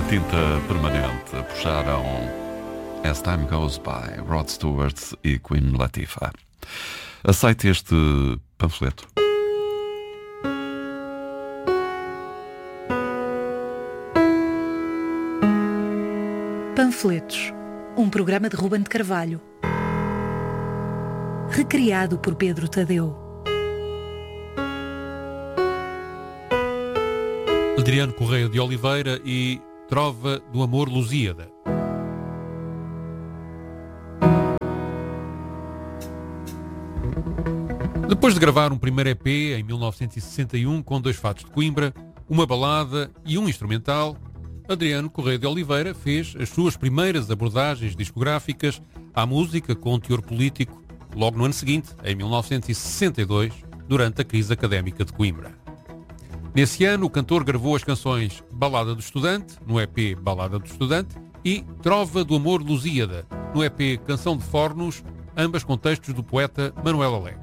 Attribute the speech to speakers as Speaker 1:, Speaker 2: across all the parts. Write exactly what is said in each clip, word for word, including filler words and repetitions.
Speaker 1: Tinta permanente puxaram As Time Goes By, Rod Stewart e Queen Latifah. Aceite este panfleto.
Speaker 2: Panfletos, um programa de Ruben de Carvalho, recriado por Pedro Tadeu.
Speaker 3: Adriano Correia de Oliveira e Trova do Amor Lusíada. Depois de gravar um primeiro E P em mil novecentos e sessenta e um com dois fatos de Coimbra, uma balada e um instrumental, Adriano Correia de Oliveira fez as suas primeiras abordagens discográficas à música com teor político logo no ano seguinte, em mil novecentos e sessenta e dois, durante a crise académica de Coimbra. Nesse ano, o cantor gravou as canções Balada do Estudante, no E P Balada do Estudante, e Trova do Amor Lusíada, no E P Canção de Fornos, ambas com textos do poeta Manuel Alegre.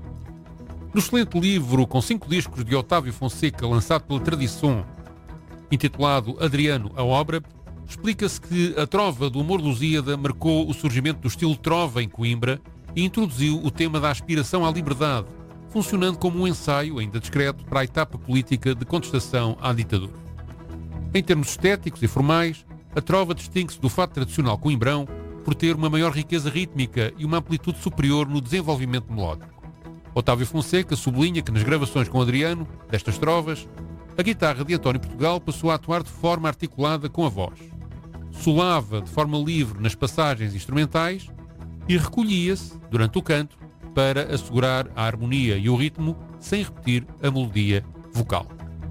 Speaker 3: No excelente livro com cinco discos de Otávio Fonseca, lançado pela Tradição, intitulado Adriano, a Obra, explica-se que a Trova do Amor Lusíada marcou o surgimento do estilo trova em Coimbra e introduziu o tema da aspiração à liberdade, funcionando como um ensaio, ainda discreto, para a etapa política de contestação à ditadura. Em termos estéticos e formais, a trova distingue-se do fado tradicional coimbrão por ter uma maior riqueza rítmica e uma amplitude superior no desenvolvimento melódico. Otávio Fonseca sublinha que nas gravações com Adriano, destas trovas, a guitarra de António Portugal passou a atuar de forma articulada com a voz. Solava de forma livre nas passagens instrumentais e recolhia-se, durante o canto, para assegurar a harmonia e o ritmo sem repetir a melodia vocal.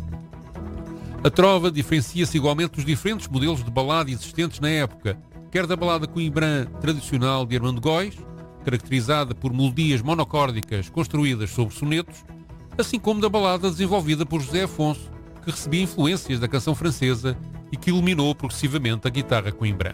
Speaker 3: A trova diferencia-se igualmente dos diferentes modelos de balada existentes na época, quer da balada coimbrã tradicional de Armando Góis, caracterizada por melodias monocórdicas construídas sobre sonetos, assim como da balada desenvolvida por José Afonso, que recebia influências da canção francesa e que iluminou progressivamente a guitarra coimbrã.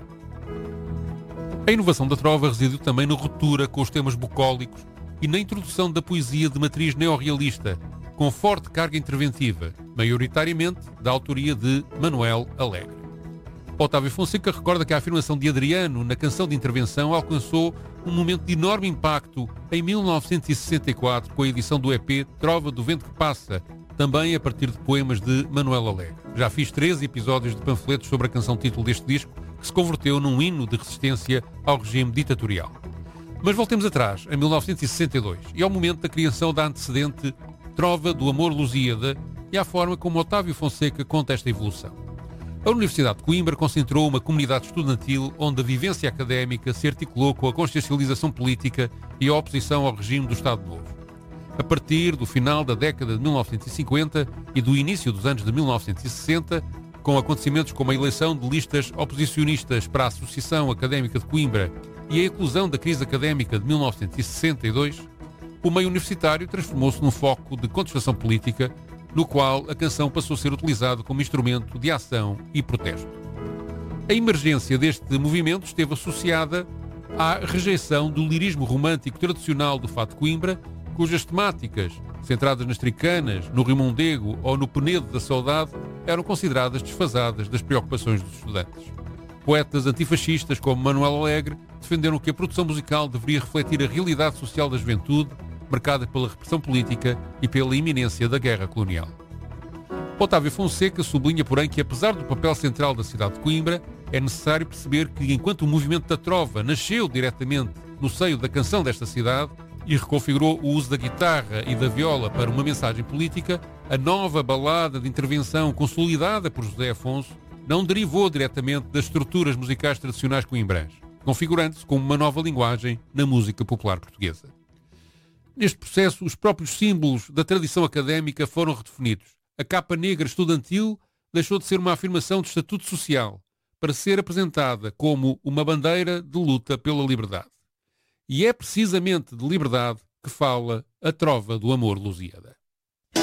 Speaker 3: A inovação da trova residiu também na ruptura com os temas bucólicos e na introdução da poesia de matriz neorrealista, com forte carga interventiva, maioritariamente da autoria de Manuel Alegre. Otávio Fonseca recorda que a afirmação de Adriano na canção de intervenção alcançou um momento de enorme impacto em mil novecentos e sessenta e quatro com a edição do E P Trova do Vento que Passa, também a partir de poemas de Manuel Alegre. Já fiz treze episódios de panfletos sobre a canção título deste disco, que se converteu num hino de resistência ao regime ditatorial. Mas voltemos atrás, em mil novecentos e sessenta e dois, e ao momento da criação da antecedente Trova do Amor Lusíada e à forma como Otávio Fonseca conta esta evolução. A Universidade de Coimbra concentrou uma comunidade estudantil onde a vivência académica se articulou com a consciencialização política e a oposição ao regime do Estado Novo. A partir do final da década de mil novecentos e cinquenta e do início dos anos de mil novecentos e sessenta, com acontecimentos como a eleição de listas oposicionistas para a Associação Académica de Coimbra e a eclosão da crise académica de mil novecentos e sessenta e dois, o meio universitário transformou-se num foco de contestação política, no qual a canção passou a ser utilizada como instrumento de ação e protesto. A emergência deste movimento esteve associada à rejeição do lirismo romântico tradicional do fado de Coimbra, cujas temáticas, centradas nas tricanas, no Rio Mondego ou no Penedo da Saudade, eram consideradas desfasadas das preocupações dos estudantes. Poetas antifascistas como Manuel Alegre defenderam que a produção musical deveria refletir a realidade social da juventude, marcada pela repressão política e pela iminência da guerra colonial. Otávio Fonseca sublinha, porém, que apesar do papel central da cidade de Coimbra, é necessário perceber que, enquanto o movimento da trova nasceu diretamente no seio da canção desta cidade e reconfigurou o uso da guitarra e da viola para uma mensagem política, a nova balada de intervenção consolidada por José Afonso não derivou diretamente das estruturas musicais tradicionais coimbrãs, configurando-se como uma nova linguagem na música popular portuguesa. Neste processo, os próprios símbolos da tradição académica foram redefinidos. A capa negra estudantil deixou de ser uma afirmação de estatuto social para ser apresentada como uma bandeira de luta pela liberdade. E é precisamente de liberdade que fala a Trova do Amor Lusíada.